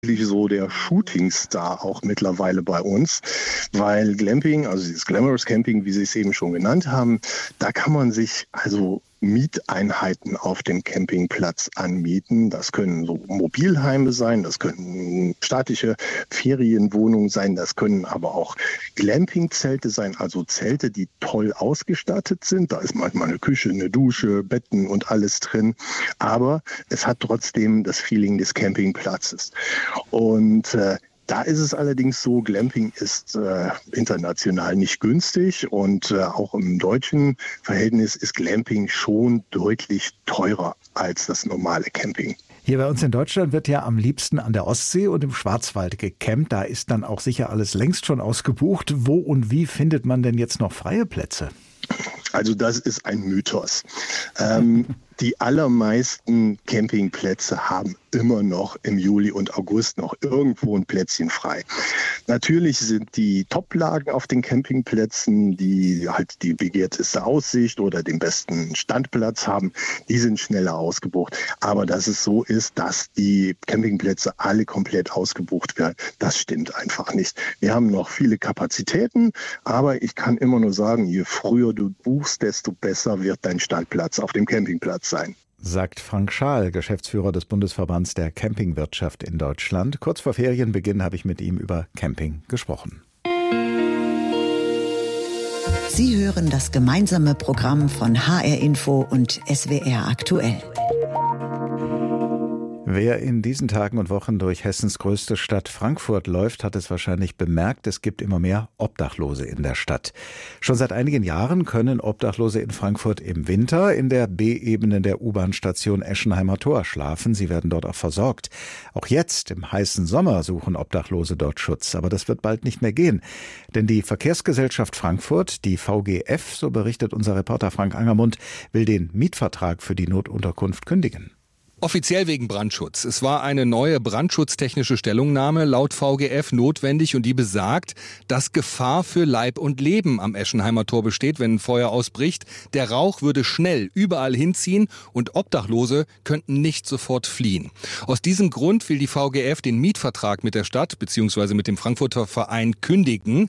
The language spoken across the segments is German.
so der Shootingstar auch mittlerweile bei uns, weil Glamping, also dieses Glamorous Camping, wie Sie es eben schon genannt haben, da kann man sich also Mieteinheiten auf dem Campingplatz anmieten. Das können so Mobilheime sein, das können staatliche Ferienwohnungen sein, das können aber auch Glampingzelte sein, also Zelte, die toll ausgestattet sind. Da ist manchmal eine Küche, eine Dusche, Betten und alles drin. Aber es hat trotzdem das Feeling des Campingplatzes. Und da ist es allerdings so, Glamping ist international nicht günstig und auch im deutschen Verhältnis ist Glamping schon deutlich teurer als das normale Camping. Hier bei uns in Deutschland wird ja am liebsten an der Ostsee und im Schwarzwald gecampt. Da ist dann auch sicher alles längst schon ausgebucht. Wo und wie findet man denn jetzt noch freie Plätze? Also das ist ein Mythos. Die allermeisten Campingplätze haben immer noch im Juli und August noch irgendwo ein Plätzchen frei. Natürlich sind die Toplagen auf den Campingplätzen, die halt die begehrteste Aussicht oder den besten Standplatz haben, die sind schneller ausgebucht. Aber dass es so ist, dass die Campingplätze alle komplett ausgebucht werden, das stimmt einfach nicht. Wir haben noch viele Kapazitäten, aber ich kann immer nur sagen, je früher du buchst, desto besser wird dein Standplatz auf dem Campingplatz sein. Sagt Frank Schaal, Geschäftsführer des Bundesverbands der Campingwirtschaft in Deutschland. Kurz vor Ferienbeginn habe ich mit ihm über Camping gesprochen. Sie hören das gemeinsame Programm von HR Info und SWR aktuell. Wer in diesen Tagen und Wochen durch Hessens größte Stadt Frankfurt läuft, hat es wahrscheinlich bemerkt, es gibt immer mehr Obdachlose in der Stadt. Schon seit einigen Jahren können Obdachlose in Frankfurt im Winter in der B-Ebene der U-Bahn-Station Eschenheimer Tor schlafen. Sie werden dort auch versorgt. Auch jetzt, im heißen Sommer, suchen Obdachlose dort Schutz. Aber das wird bald nicht mehr gehen. Denn die Verkehrsgesellschaft Frankfurt, die VGF, so berichtet unser Reporter Frank Angermund, will den Mietvertrag für die Notunterkunft kündigen. Offiziell wegen Brandschutz. Es war eine neue brandschutztechnische Stellungnahme laut VGF notwendig und die besagt, dass Gefahr für Leib und Leben am Eschenheimer Tor besteht, wenn ein Feuer ausbricht. Der Rauch würde schnell überall hinziehen und Obdachlose könnten nicht sofort fliehen. Aus diesem Grund will die VGF den Mietvertrag mit der Stadt bzw. mit dem Frankfurter Verein kündigen.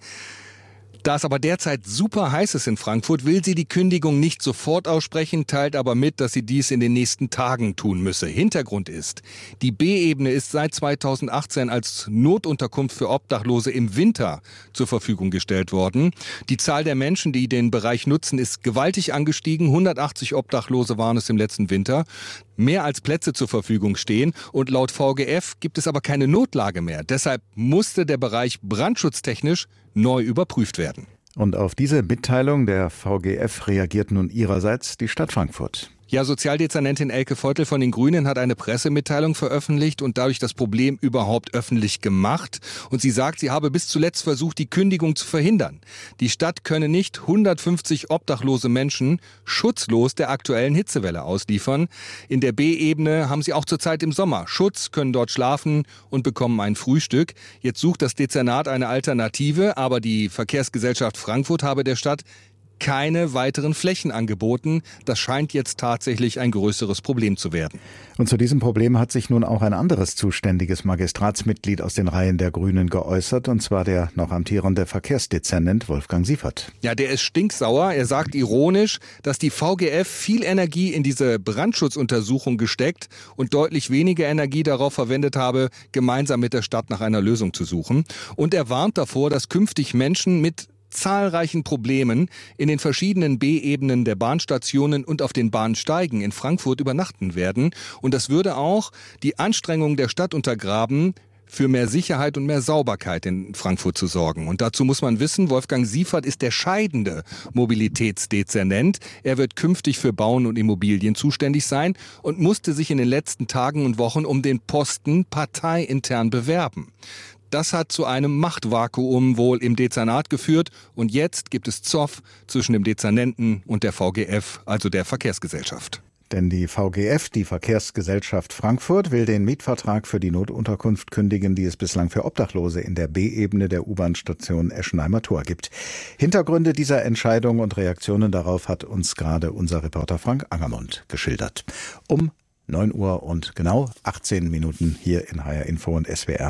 Da es aber derzeit super heiß ist in Frankfurt, will sie die Kündigung nicht sofort aussprechen, teilt aber mit, dass sie dies in den nächsten Tagen tun müsse. Hintergrund ist, die B-Ebene ist seit 2018 als Notunterkunft für Obdachlose im Winter zur Verfügung gestellt worden. Die Zahl der Menschen, die den Bereich nutzen, ist gewaltig angestiegen. 180 Obdachlose waren es im letzten Winter. Mehr als Plätze zur Verfügung stehen und laut VGF gibt es aber keine Notlage mehr. Deshalb musste der Bereich brandschutztechnisch neu überprüft werden. Und auf diese Mitteilung der VGF reagiert nun ihrerseits die Stadt Frankfurt. Ja, Sozialdezernentin Elke Veutel von den Grünen hat eine Pressemitteilung veröffentlicht und dadurch das Problem überhaupt öffentlich gemacht. Und sie sagt, sie habe bis zuletzt versucht, die Kündigung zu verhindern. Die Stadt könne nicht 150 obdachlose Menschen schutzlos der aktuellen Hitzewelle ausliefern. In der B-Ebene haben sie auch zurzeit im Sommer Schutz, können dort schlafen und bekommen ein Frühstück. Jetzt sucht das Dezernat eine Alternative, aber die Verkehrsgesellschaft Frankfurt habe der Stadt keine weiteren Flächen angeboten. Das scheint jetzt tatsächlich ein größeres Problem zu werden. Und zu diesem Problem hat sich nun auch ein anderes zuständiges Magistratsmitglied aus den Reihen der Grünen geäußert, und zwar der noch amtierende Verkehrsdezernent Wolfgang Siefert. Ja, der ist stinksauer. Er sagt ironisch, dass die VGF viel Energie in diese Brandschutzuntersuchung gesteckt und deutlich weniger Energie darauf verwendet habe, gemeinsam mit der Stadt nach einer Lösung zu suchen. Und er warnt davor, dass künftig Menschen mit zahlreichen Problemen in den verschiedenen B-Ebenen der Bahnstationen und auf den Bahnsteigen in Frankfurt übernachten werden. Und das würde auch die Anstrengungen der Stadt untergraben, für mehr Sicherheit und mehr Sauberkeit in Frankfurt zu sorgen. Und dazu muss man wissen, Wolfgang Siefert ist der scheidende Mobilitätsdezernent. Er wird künftig für Bauen und Immobilien zuständig sein und musste sich in den letzten Tagen und Wochen um den Posten parteiintern bewerben. Das hat zu einem Machtvakuum wohl im Dezernat geführt und jetzt gibt es Zoff zwischen dem Dezernenten und der VGF, also der Verkehrsgesellschaft. Denn die VGF, die Verkehrsgesellschaft Frankfurt, will den Mietvertrag für die Notunterkunft kündigen, die es bislang für Obdachlose in der B-Ebene der U-Bahn-Station Eschenheimer Tor gibt. Hintergründe dieser Entscheidung und Reaktionen darauf hat uns gerade unser Reporter Frank Angermund geschildert. Um 9 Uhr und genau 18 Minuten hier in HR Info und SWR.